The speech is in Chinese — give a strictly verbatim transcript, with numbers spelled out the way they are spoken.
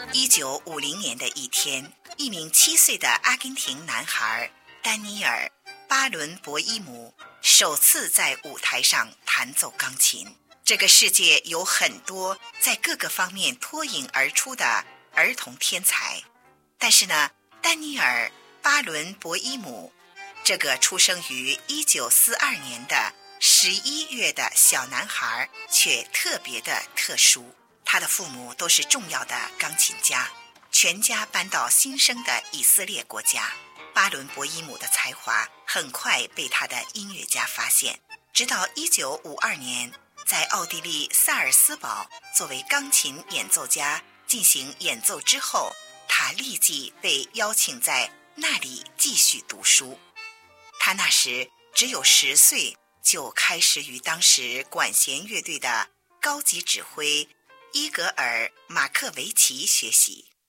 一九五零年的一天，一名七岁的阿根廷男孩丹尼尔·巴伦博伊姆首次在舞台上弹奏钢琴。这个世界有很多在各个方面脱颖而出的儿童天才，但是呢，丹尼尔·巴伦博伊姆这个出生于一九四二年的十一月的小男孩却特别的特殊。他的父母都是重要的钢琴家，全家搬到新生的以色列国家。巴伦博伊姆的才华很快被他的音乐家发现，直到一九五二年，在奥地利萨尔斯堡作为钢琴演奏家进行演奏之后，他立即被邀请在那里继续读书。他那时只有十岁，就开始与当时管弦乐队的高级指挥伊格尔·马克维奇学习。